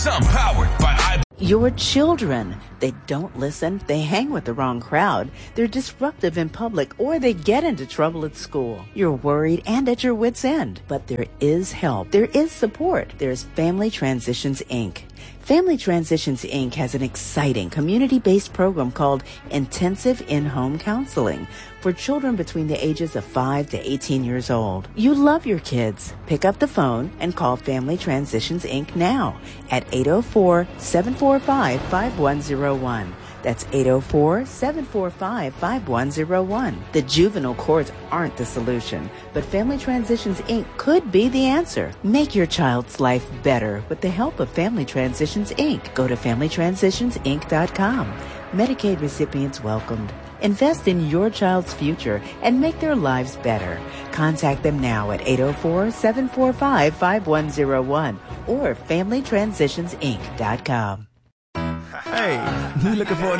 Some powered by Your children, they don't listen, they hang with the wrong crowd, they're disruptive in public, or they get into trouble at school. You're worried and at your wit's end. But there is help. There is support. There's Family Transitions, Inc. Family Transitions, Inc. has an exciting community-based program called Intensive In-Home Counseling for children between the ages of 5 to 18 years old. You love your kids. Pick up the phone and call Family Transitions, Inc. now at 804-745-5101. That's 804-745-5101. The juvenile courts aren't the solution, but Family Transitions, Inc. could be the answer. Make your child's life better with the help of Family Transitions, Inc. Go to FamilyTransitionsInc.com. Medicaid recipients welcomed. Invest in your child's future and make their lives better. Contact them now at 804-745-5101 or FamilyTransitionsInc.com. Hey, you looking for a